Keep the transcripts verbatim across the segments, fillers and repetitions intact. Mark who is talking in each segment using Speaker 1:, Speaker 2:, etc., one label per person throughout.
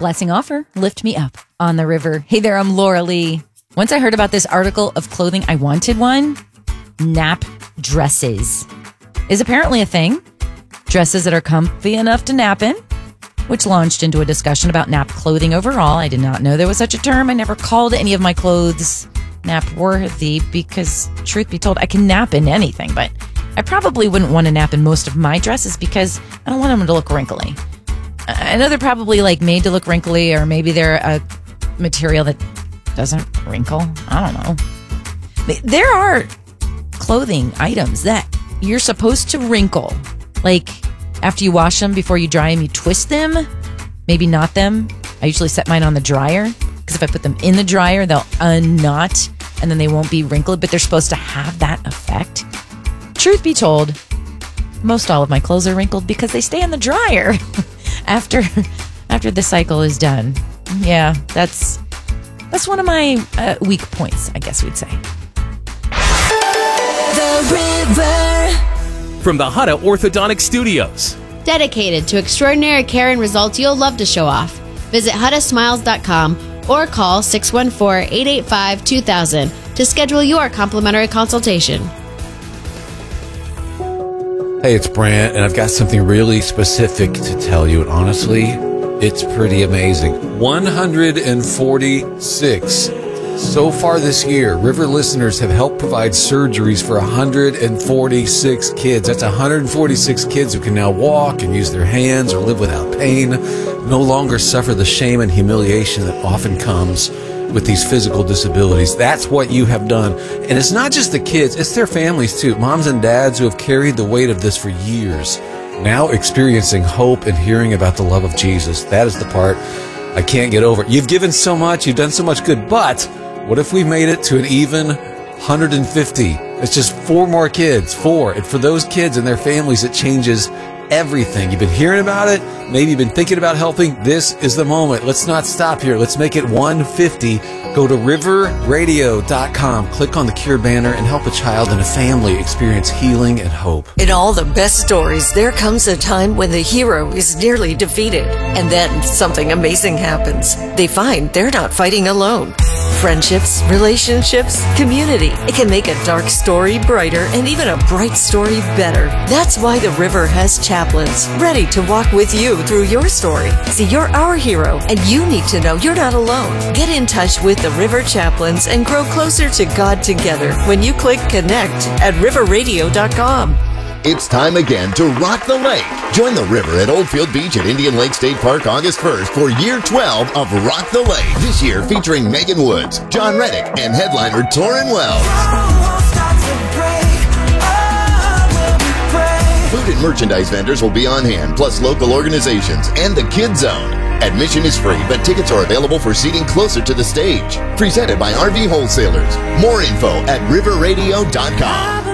Speaker 1: Blessing offer, lift me up on the river. Hey there, I'm Laura Lee. Once I heard about this article of clothing, I wanted one. Nap dresses is apparently a thing. Dresses that are comfy enough to nap in, which launched into a discussion about nap clothing overall. I did not know there was such a term. I never called any of my clothes nap worthy because, truth be told, I can nap in anything, but I probably wouldn't want to nap in most of my dresses because I don't want them to look wrinkly. I know they're probably like made to look wrinkly, or maybe they're a material that doesn't wrinkle. I don't know. There are clothing items that you're supposed to wrinkle. Like after you wash them, before you dry them, you twist them, maybe knot them. I usually set mine on the dryer because if I put them in the dryer, they'll unknot and then they won't be wrinkled, but they're supposed to have that effect. Truth be told, most all of my clothes are wrinkled because they stay in the dryer after after the cycle is done. Yeah, that's that's one of my uh, weak points, I guess we'd say.
Speaker 2: The River.
Speaker 3: From the Hutta Orthodontic Studios.
Speaker 4: Dedicated to extraordinary care and results you'll love to show off. Visit hutta smiles dot com or call six one four, eight eight five, two thousand to schedule your complimentary consultation.
Speaker 5: Hey, it's Brant, and I've got something really specific to tell you. And honestly, it's pretty amazing. one hundred forty-six. So far this year, River listeners have helped provide surgeries for one hundred forty-six kids. That's one hundred forty-six kids who can now walk and use their hands or live without pain, no longer suffer the shame and humiliation that often comes with these physical disabilities. That's what you have done. And it's not just the kids, it's their families too. Moms and dads who have carried the weight of this for years, now experiencing hope and hearing about the love of Jesus. That is the part I can't get over. You've given so much, you've done so much good, but what if we made it to an even one hundred fifty? It's just four more kids, four. And for those kids and their families, it changes everything. You've been hearing about it. Maybe you've been thinking about helping. This is the moment. Let's not stop here. Let's make it one hundred fifty. Go to river radio dot com, click on the Cure banner, and help a child and a family experience healing and hope.
Speaker 2: In all the best stories, there comes a time when the hero is nearly defeated. And then something amazing happens. They find they're not fighting alone. Friendships, relationships, community. It can make a dark story brighter and even a bright story better. That's why the River has chaplains ready to walk with you through your story. See, you're our hero, and you need to know you're not alone. Get in touch with the River Chaplains and grow closer to God together when you click connect at river radio dot com.
Speaker 6: It's time again to rock the lake. Join the River at Oldfield Beach at Indian Lake State Park August first for year twelve of Rock the Lake. This year featuring Megan Woods, John Reddick, and headliner Torrin Wells. Food and merchandise vendors will be on hand, plus local organizations and the Kid Zone. Admission is free, but tickets are available for seating closer to the stage. Presented by R V Wholesalers. More info at river radio dot com.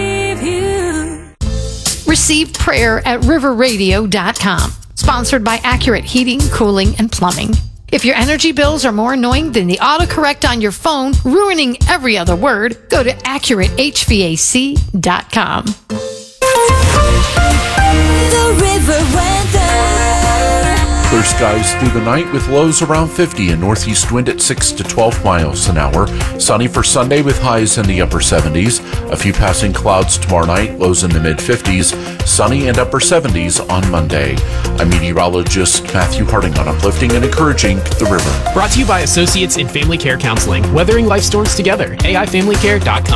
Speaker 7: Receive prayer at river radio dot com. Sponsored by Accurate Heating, Cooling, and Plumbing. If your energy bills are more annoying than the autocorrect on your phone, ruining every other word, go to accurate h v a c dot com.
Speaker 2: The River weather.
Speaker 8: Clear skies through the night with lows around fifty and northeast wind at six to twelve miles an hour. Sunny for Sunday with highs in the upper seventies. A few passing clouds tomorrow night, lows in the mid-fifties. Sunny and upper seventies on Monday. I'm meteorologist Matthew Harding on Uplifting and Encouraging the River.
Speaker 9: Brought to you by Associates in Family Care Counseling. Weathering life storms together. A I family care dot com.